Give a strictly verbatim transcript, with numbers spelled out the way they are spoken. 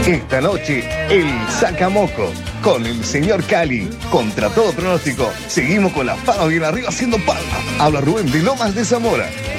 Esta noche, el Sacamoco, con el señor Cali. Contra todo pronóstico, seguimos con las palmas bien arriba haciendo palmas. Habla Rubén de Lomas de Zamora.